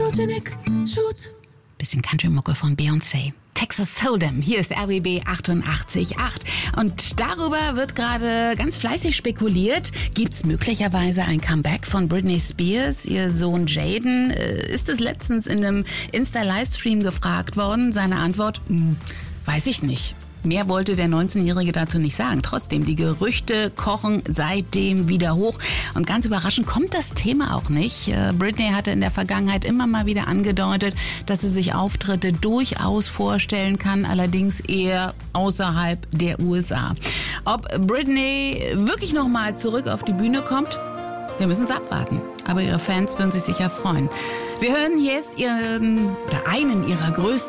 Photogenic Shoot. Bisschen Country-Mucke von Beyoncé. Texas Hold'em, hier ist RBB 88.8. Und darüber wird gerade ganz fleißig spekuliert. Gibt's möglicherweise ein Comeback von Britney Spears? Ihr Sohn Jaden ist es letztens in einem Insta-Livestream gefragt worden. Seine Antwort, weiß ich nicht. Mehr wollte der 19-Jährige dazu nicht sagen. Trotzdem, die Gerüchte kochen seitdem wieder hoch. Und ganz überraschend kommt das Thema auch nicht. Britney hatte in der Vergangenheit immer mal wieder angedeutet, dass sie sich Auftritte durchaus vorstellen kann, allerdings eher außerhalb der USA. Ob Britney wirklich nochmal zurück auf die Bühne kommt? Wir müssen es abwarten. Aber ihre Fans würden sich sicher freuen. Wir hören jetzt einen ihrer größten